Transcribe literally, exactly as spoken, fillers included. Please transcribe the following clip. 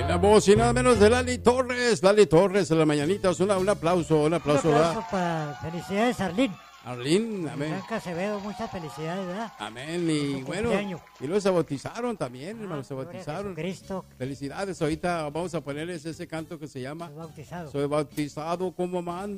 La voz y nada menos de Lali Torres. Lali Torres en las mañanitas. Una, un aplauso, un aplauso. Un aplauso para felicidades, Arlín. Arlín, amén. Blanca Acevedo, muchas felicidades, ¿verdad? Amén. Y bueno, y luego se bautizaron también, ah, hermano, se bautizaron. Cristo. Felicidades. Ahorita vamos a ponerles ese canto que se llama Soy bautizado. Soy bautizado como man,